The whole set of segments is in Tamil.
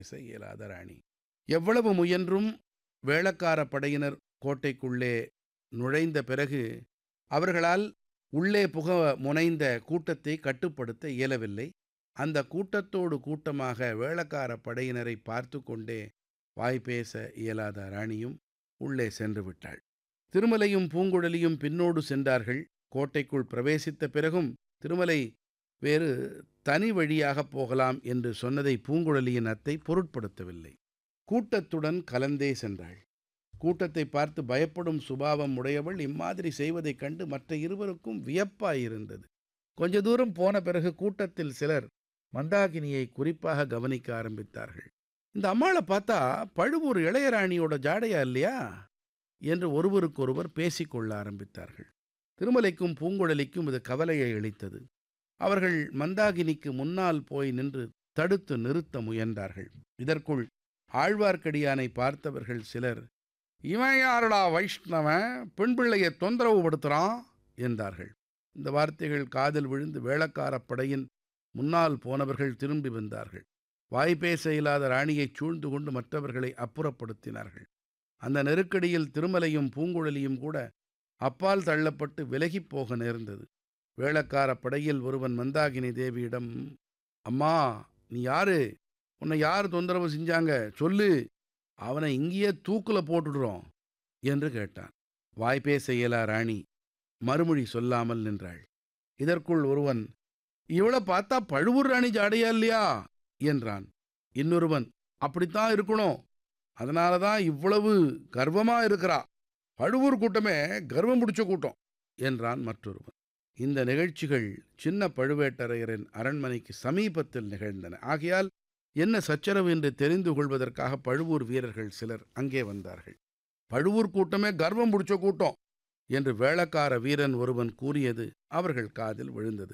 இயலாத ராணி. எவ்வளவு முயன்றும் வேளக்கார படையினர் கோட்டைக்குள்ளே நுழைந்த பிறகு அவர்களால் உள்ளே புக முனைந்த கூட்டத்தை கட்டுப்படுத்த இயலவில்லை. அந்த கூட்டத்தோடு கூட்டமாக வேளக்கார படையினரை பார்த்து கொண்டே வாய் பேச இயலாத ராணியும் உள்ளே சென்று விட்டாள். திருமலையும் பூங்குழலியும் பின்னோடு சென்றார்கள். கோட்டைக்குள் பிரவேசித்த பிறகும் திருமலை வேறு தனி வழியாகப் போகலாம் என்று சொன்னதை பூங்குழலியின் அத்தை பொருட்படுத்தவில்லை. கூட்டத்துடன் கலந்தே சென்றாள். கூட்டத்தை பார்த்து பயப்படும் சுபாவம் உடையவள் இம்மாதிரி செய்வதைக் கண்டு மற்ற இருவருக்கும் வியப்பாயிருந்தது. கொஞ்ச தூரம் போன பிறகு கூட்டத்தில் சிலர் மந்தாகினியை குறிப்பாக கவனிக்க ஆரம்பித்தார்கள். இந்த அம்மாளை பார்த்தா பழுவூர் இளையராணியோட ஜாடையா இல்லையா என்று ஒருவருக்கொருவர் பேசிக்கொள்ள ஆரம்பித்தார்கள். திருமலைக்கும் பூங்குழலிக்கும் இது கவலையை அளித்தது. அவர்கள் மந்தாகினிக்கு முன்னால் போய் நின்று தடுத்து நிறுத்த முயன்றார்கள். இதற்குள் ஆழ்வார்க்கடியானை பார்த்தவர்கள் சிலர், இவன் யாருடா வைஷ்ணவன், பெண் பிள்ளையை தொந்தரவு படுத்துறான் என்றார்கள். இந்த வார்த்தைகள் காதில் விழுந்து வேளக்கார படையின் முன்னால் போனவர்கள் திரும்பி வந்தார்கள். வாய்பேச இயலாத ராணியைச் சூழ்ந்து கொண்டு மற்றவர்களை அப்புறப்படுத்தினார்கள். அந்த நெருக்கடியில் திருமலையும் பூங்குழலியும் கூட அப்பால் தள்ளப்பட்டு விலகிப் போக நேர்ந்தது. வேளக்கார படையில் ஒருவன் மந்தாகினி தேவியிடம், அம்மா, நீ யாரு? உன்னை யார் தொந்தரவு செஞ்சாங்க சொல்லு, அவனை இங்கேயே தூக்குல போட்டுடுறோம் என்று கேட்டான். வாய்பேச இயலா ராணி மறுமொழி சொல்லாமல் நின்றாள். இதற்குள் ஒருவன், இவளை பார்த்தா பழுவூர் ராணி ஜாடையா இல்லையா என்றான். இன்னொருவன், அப்படித்தான் இருக்கணும், அதனால தான் இவ்வளவு கர்வமா இருக்கிறா, பழுவூர் கூட்டமே கர்வம் பிடிச்ச கூட்டம் என்றான் மற்றொருவன். இந்த நிகழ்ச்சிகள் சின்ன பழுவேட்டரையரின் அரண்மனைக்கு சமீபத்தில் நிகழ்ந்தன. ஆகையால் என்ன சச்சரவு என்று தெரிந்து கொள்வதற்காக பழுவூர் வீரர்கள் சிலர் அங்கே வந்தார்கள். பழுவூர் கூட்டமே கர்வம் பிடிச்ச கூட்டம் என்று வேளக்கார வீரன் ஒருவன் கூறியது அவர்கள் காதில் விழுந்தது.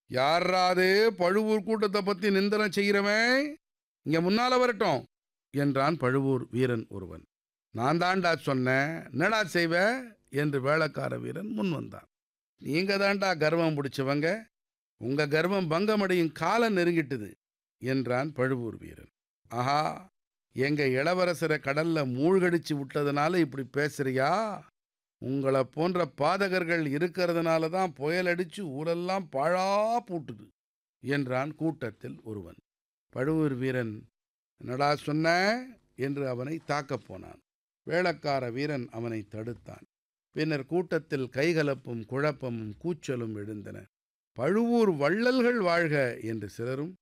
யாராது பழுவூர் கூட்டத்தை பத்தி நிந்தனை செய்கிறவன் இங்க முன்னால வரட்டும் என்றான் பழுவூர் வீரன் ஒருவன். நான் தாண்டா சொன்னேன், என்னடா செய்வ என்று வேளக்கார வீரன் முன் வந்தான். நீங்க தாண்டா கர்வம் பிடிச்சவங்க, உங்க கர்வம் பங்கமடையும் காலம் நெருங்கிட்டுது என்றான் பழுவூர் வீரன். ஆஹா, எங்க இளவரசரை கடல்ல மூழ்கடிச்சு விட்டதுனால இப்படி பேசுறியா? உங்களை போன்ற பாதகர்கள் இருக்கிறதுனால தான் புயல் அடிச்சு ஊரெல்லாம் பாழா பூட்டுது என்றான் கூட்டத்தில் ஒருவன். பழுவூர் வீரன், என்னடா சொன்ன என்று அவனை தாக்கப் போனான். வேளக்கார வீரன் அவனை தடுத்தான். பின்னர் கூட்டத்தில் கைகலப்பும் குழப்பமும் கூச்சலும் எழுந்தன. பழுவூர் வள்ளல்கள் வாழ்க என்று சிலரும்,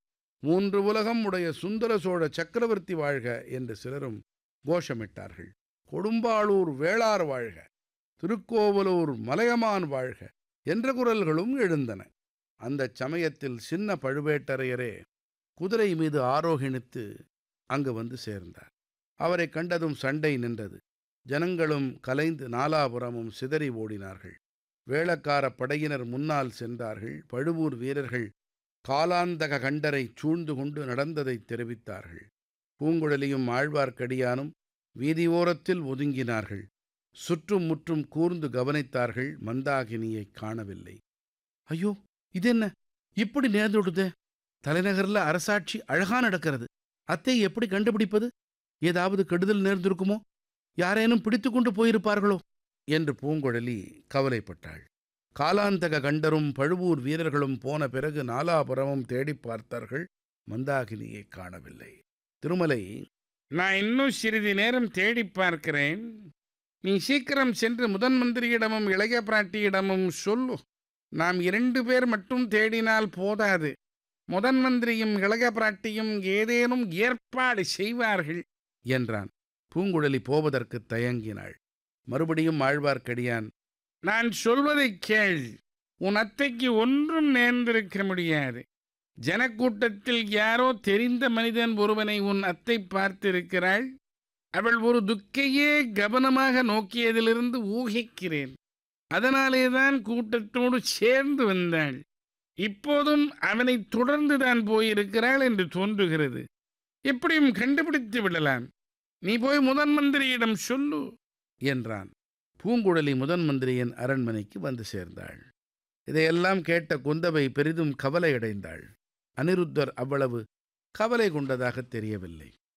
3 உலகம் உடைய சுந்தர சோழ சக்கரவர்த்தி வாழ்க என்று சிலரும் கோஷமிட்டார்கள். கொடும்பாளூர் வேளார் வாழ்க, திருக்கோவலூர் மலையமான் வாழ்க என்ற குரல்களும் எழுந்தன. அந்த சமயத்தில் சின்ன பழுவேட்டரையரே குதிரை மீது ஆரோகணித்து அங்கு வந்து சேர்ந்தார். அவரை கண்டதும் சண்டை நின்றது. ஜனங்களும் கலைந்து நாலாபுரமும் சிதறி ஓடினார்கள். வேளக்கார படையினர் முன்னால் சென்றார்கள். பழுவூர் வீரர்கள் காலாந்தக கண்டரை சூழ்ந்து கொண்டு நடந்ததை தெரிவித்தார்கள். பூங்குழலியும் ஆழ்வார்க்கடியானும் வீதியோரத்தில் ஒதுங்கினார்கள். சுற்றும் முற்றும் கூர்ந்து கவனித்தார்கள். மந்தாகினியை காணவில்லை. ஐயோ, இதென்ன இப்படி நேர்ந்துடுதே? தலைநகரில் அரசாட்சி அழகா நடக்கிறது, அத்தை எப்படி கண்டுபிடிப்பது? ஏதாவது கெடுதல் நேர்ந்திருக்குமோ? யாரேனும் பிடித்து கொண்டு போயிருப்பார்களோ என்று பூங்குழலி கவலைப்பட்டாள். காலாந்தக கண்டரும் பழுவூர் வீரர்களும் போன பிறகு நாலாபுரமும் தேடி பார்த்தார்கள். மந்தாகினியை காணவில்லை. திருமலை, நான் இன்னும் சிறிது நேரம் தேடி பார்க்கிறேன், நீ சீக்கிரம் சென்று முதன் மந்திரியிடமும் இளைய பிராட்டியிடமும் சொல்லு. நாம் 2 பேர் மட்டும் தேடினால் போதாது, முதன் மந்திரியும் இளைய பிராட்டியும் ஏதேனும் ஏற்பாடு செய்வார்கள் என்றான். பூங்குழலி போவதற்கு தயங்கினாள். மறுபடியும் ஆழ்வார்க்கடியான், நான் சொல்வதைக் கேள், உன் அத்தைக்கு ஒன்றும் நேர்ந்திருக்க முடியாது. ஜனக்கூட்டத்தில் யாரோ தெரிந்த மனிதன் ஒருவனை உன் அத்தை பார்த்திருக்கிறாள். அவள் ஒரு துக்கையே கவனமாக நோக்கியதிலிருந்து ஊகிக்கிறேன். அதனாலேதான் கூட்டத்தோடு சேர்ந்து வந்தாள். இப்போதும் அவனை தொடர்ந்துதான் போயிருக்கிறாள் என்று தோன்றுகிறது. எப்படியும் கண்டுபிடித்து விடலாம். நீ போய் முதன் மந்திரியிடம் சொல்லு என்றான். பூங்குழலி முதன் மந்திரியின் அரண்மனைக்கு வந்து சேர்ந்தாள். இதையெல்லாம் கேட்ட குந்தவை பெரிதும் கவலையடைந்தாள். அனிருத்தர் அவ்வளவு கவலை கொண்டதாக தெரியவில்லை.